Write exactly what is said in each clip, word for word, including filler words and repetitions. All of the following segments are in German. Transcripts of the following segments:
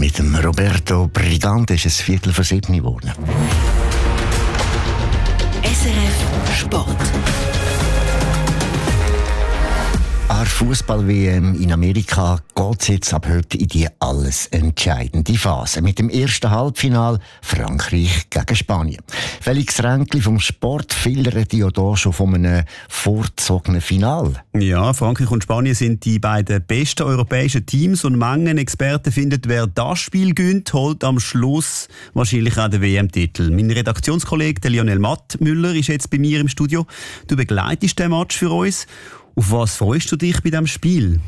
Mit dem Roberto Brigante ist es Viertel vor sieben geworden. S R F Sport. An der Fußball-W M in Amerika geht es jetzt ab heute in die alles entscheidende Phase. Mit dem ersten Halbfinal Frankreich gegen Spanien. Felix Ränkli vom Sport, viele reden ja hier schon von einem vorgezogenen Final. Ja, Frankreich und Spanien sind die beiden besten europäischen Teams und manche Experten finden, wer das Spiel gewinnt, holt am Schluss wahrscheinlich auch den W M-Titel. Mein Redaktionskollege Lionel Mattmüller ist jetzt bei mir im Studio. Du begleitest den Match für uns. Auf was freust du dich bei diesem Spiel?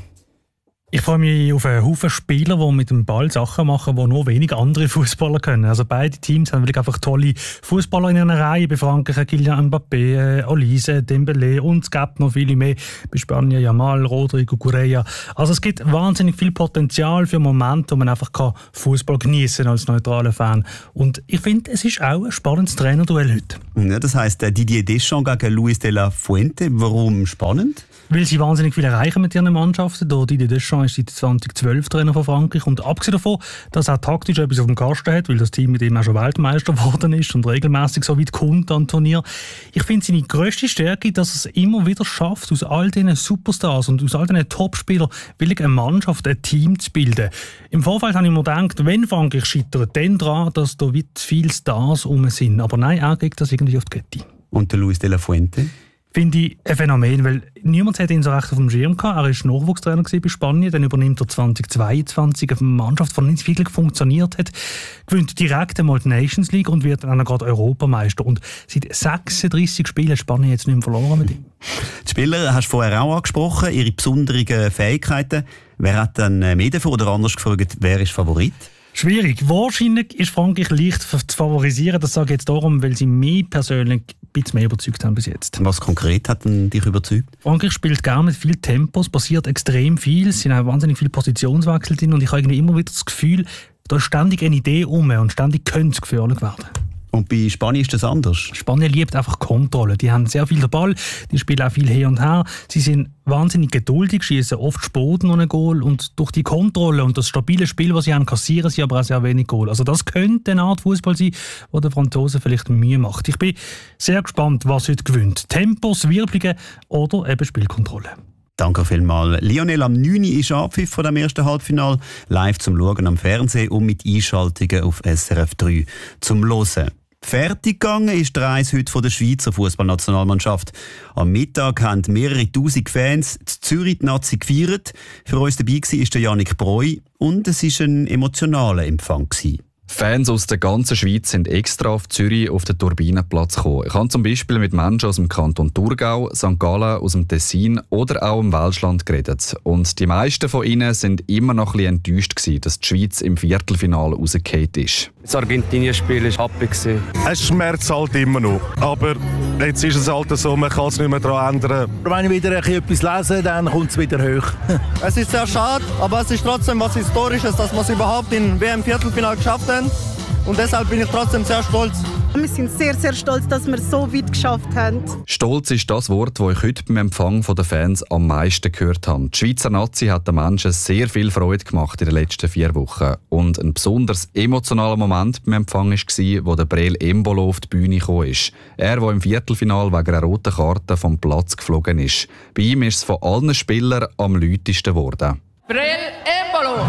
Ich freue mich auf einen Haufen Spieler, die mit dem Ball Sachen machen, die nur wenig andere Fußballer können. Also beide Teams haben wirklich einfach tolle Fußballer in einer Reihe. Bei Frankreich Kylian Mbappé, Olise, Dembélé und es gibt noch viele mehr. Bei Spanien Yamal, Rodrigo, Correa. Also es gibt wahnsinnig viel Potenzial für Momente, wo man einfach Fußball genießen kann als neutraler Fan. Und ich finde, es ist auch ein spannendes Trainerduell heute. Ja, das heisst Didier Deschamps gegen Luis de la Fuente. Warum spannend? Weil sie wahnsinnig viel erreichen mit ihren Mannschaften. Der Didier Deschamps ist seit zweitausendzwölf Trainer von Frankreich. Und abgesehen davon, dass er taktisch etwas auf dem Kasten hat, weil das Team mit ihm auch schon Weltmeister geworden ist und regelmäßig so weit kommt an Turnier. Ich finde seine grösste Stärke, dass er es immer wieder schafft, aus all diesen Superstars und aus all diesen Topspielern wirklich eine Mannschaft, ein Team zu bilden. Im Vorfeld habe ich mir gedacht, wenn Frankreich scheitert, dann daran, dass da weit viele Stars rum sind. Aber nein, er kriegt das irgendwie auf die Kette. Und der Luis de la Fuente? Finde ich ein Phänomen, weil niemand hat ihn so recht auf dem Schirm gehabt. Er war Nachwuchstrainer bei Spanien, dann übernimmt er zweitausendzweiundzwanzig eine Mannschaft, die nicht wirklich funktioniert hat, gewinnt direkt einmal die Nations League und wird dann gerade Europameister. Und seit sechsunddreissig Spielen hat Spanien jetzt nicht mehr verloren mit ihm. Die Spieler hast du vorher auch angesprochen, ihre besonderen Fähigkeiten. Wer hat dann mehr davon oder anders gefragt, wer ist Favorit? Schwierig. Wahrscheinlich ist Frankreich leicht zu favorisieren. Das sage ich jetzt darum, weil sie mich persönlich ein bisschen mehr überzeugt haben bis jetzt. Was konkret hat denn dich überzeugt? Frankreich spielt gerne mit viel Tempo, es passiert extrem viel, es sind auch wahnsinnig viele Positionswechsel drin und ich habe immer wieder das Gefühl, da ist ständig eine Idee um und ständig könnte es gefährlich werden. Und bei Spanien ist das anders? Spanien liebt einfach Kontrolle. Die haben sehr viel den Ball, die spielen auch viel her und her. Sie sind wahnsinnig geduldig, schießen oft Spoden ohne Goal und durch die Kontrolle und das stabile Spiel, das sie haben, kassieren sie aber auch sehr wenig Goal. Also das könnte eine Art Fußball sein, wo der Franzose vielleicht Mühe macht. Ich bin sehr gespannt, was heute gewinnt. Tempos, Wirbelungen oder eben Spielkontrolle. Danke vielmals. Lionel, am neun Uhr ist Abpfiff von dem ersten Halbfinale. Live zum Schauen am Fernsehen und mit Einschaltungen auf S R F drei zum Hören. Fertig gegangen ist die Reise heute von der Schweizer Fußballnationalmannschaft. Am Mittag haben mehrere tausend Fans in Zürich die Nazi gefeiert. Für uns dabei war der Yannick Breu und es war ein emotionaler Empfang. Fans aus der ganzen Schweiz sind extra auf Zürich auf den Turbinenplatz gekommen. Ich habe zum Beispiel mit Menschen aus dem Kanton Thurgau, Sankt Gallen, aus dem Tessin oder auch im Welschland geredet. Und die meisten von ihnen sind immer noch ein bisschen enttäuscht gewesen, dass die Schweiz im Viertelfinale rausgefallen ist. Das Argentinien-Spiel war happy. Es schmerzt halt immer noch. Aber jetzt ist es halt so, man kann es nicht mehr daran ändern. Wenn ich wieder etwas lese, dann kommt es wieder hoch. Es ist sehr schade, aber es ist trotzdem was Historisches, dass wir es überhaupt im W M-Viertelfinale geschafft haben. Und deshalb bin ich trotzdem sehr stolz. Wir sind sehr, sehr stolz, dass wir so weit geschafft haben. Stolz ist das Wort, das ich heute beim Empfang der Fans am meisten gehört habe. Die Schweizer Nazi hat den Menschen sehr viel Freude gemacht in den letzten vier Wochen. Und ein besonders emotionaler Moment beim Empfang war, wo der Breel Embolo auf die Bühne kam. Er, der im Viertelfinal wegen einer roten Karte vom Platz geflogen ist. Bei ihm ist es von allen Spielern am lautesten geworden. Breel Embolo!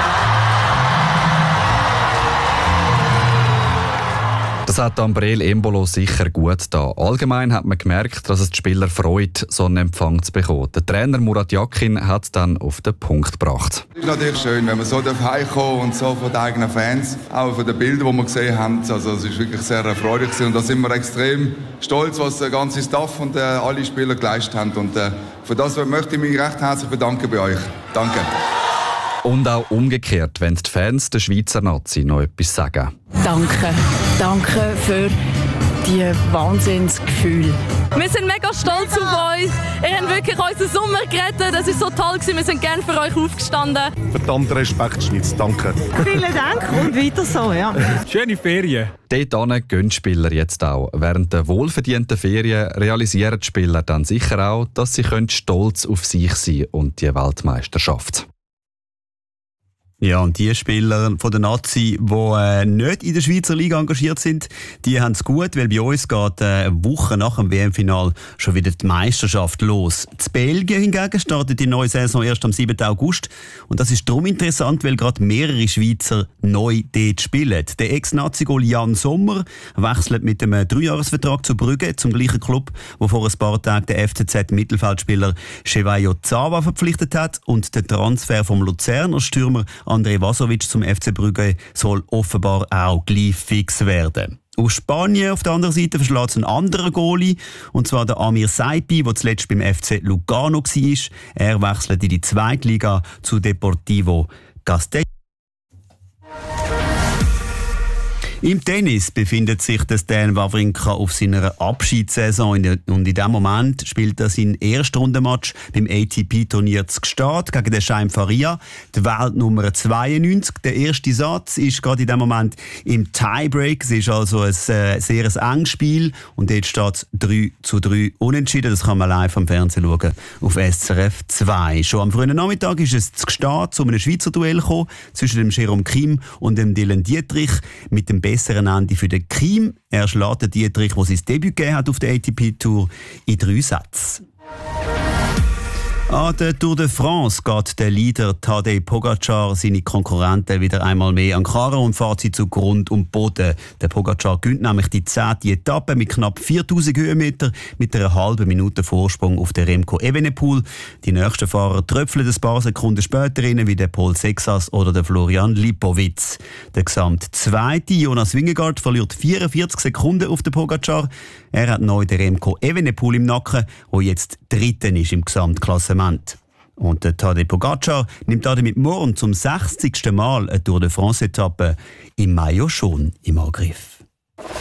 Das hat Breel Embolo sicher gut da. Allgemein hat man gemerkt, dass es die Spieler freut, so einen Empfang zu bekommen. Der Trainer Murat Yakin hat es dann auf den Punkt gebracht. Es ist natürlich schön, wenn man so heimkommen und so von den eigenen Fans, auch von den Bildern, die wir gesehen haben. Also es ist wirklich sehr erfreulich und da sind wir extrem stolz, was der ganze Staff und äh, alle Spieler geleistet haben. Und äh, für das möchte ich mich recht herzlich bedanken bei euch. Danke. Und auch umgekehrt, wenn die Fans der Schweizer Nazi noch etwas sagen. Danke. Danke für die Wahnsinnsgefühle. Wir sind mega stolz auf euch. Ihr habt wirklich unseren Sommer gerettet. Das war so toll. Wir sind gerne für euch aufgestanden. Verdammt Respekt, Schweiz. Danke. Vielen Dank und weiter so. Ja. Schöne Ferien. Dort gehen die Spieler jetzt auch. Während der wohlverdienten Ferien realisieren die Spieler dann sicher auch, dass sie stolz auf sich sein können und die Weltmeisterschaft. Ja, und die Spieler von der Nazi, die äh, nicht in der Schweizer Liga engagiert sind, die haben es gut, weil bei uns geht äh, eine Woche nach dem W M-Final schon wieder die Meisterschaft los. In Belgien hingegen startet die neue Saison erst am siebten August. Und das ist darum interessant, weil gerade mehrere Schweizer neu dort spielen. Der Ex-Nazi-Goal Jan Sommer wechselt mit einem Dreijahresvertrag zu Brügge, zum gleichen Club, wo vor ein paar Tagen der F C Z-Mittelfeldspieler Chevaio Zava verpflichtet hat. Und der Transfer vom Luzerner Stürmer André Vasovic zum F C Brügge soll offenbar auch gleich fix werden. Aus Spanien auf der anderen Seite verschlägt es einen anderen Goalie, und zwar der Amir Saipi, der zuletzt beim F C Lugano war. Er wechselt in die zweite Liga zu Deportivo Castell. Im Tennis befindet sich der Stan Wawrinka auf seiner Abschiedssaison und in diesem Moment spielt er seinen Erstrundenmatch beim A T P-Turnier zu Gstaad gegen den Chaim Faria, die Weltnummer zweiundneunzig. Der erste Satz ist gerade in diesem Moment im Tiebreak. Es ist also ein äh, sehr enges Spiel und jetzt steht es drei zu drei unentschieden. Das kann man live am Fernsehen schauen auf S R F zwei. Schon am frühen Nachmittag ist es zu Gstaad zu einem Schweizer Duell gekommen zwischen dem Jerome Kim und dem Dylan Dietrich mit dem besseren Ende für den Kim. Er schlägt den Dietrich, der sein Debüt gegeben hat auf der A T P-Tour, in drei Sätzen. An der Tour de France geht der Leader Tadej Pogacar seine Konkurrenten wieder einmal mehr an Karren und fährt sie zu Grund und Boden. Der Pogacar gewinnt nämlich die zehnte Etappe mit knapp viertausend Höhenmeter mit einer halben Minute Vorsprung auf der Remco Evenepoel. Die nächsten Fahrer tröpfeln ein paar Sekunden später rein, wie der Paul Sexas oder der Florian Lipowitz. Der Gesamtzweite Jonas Vingegaard verliert vierundvierzig Sekunden auf den Pogacar. Er hat neu den Remco Evenepoel im Nacken, der jetzt Dritten ist im Gesamtklassement. Und der Tadej Pogacar nimmt damit morgen zum sechzigsten Mal eine Tour de France-Etappe im Maillot schon im Angriff.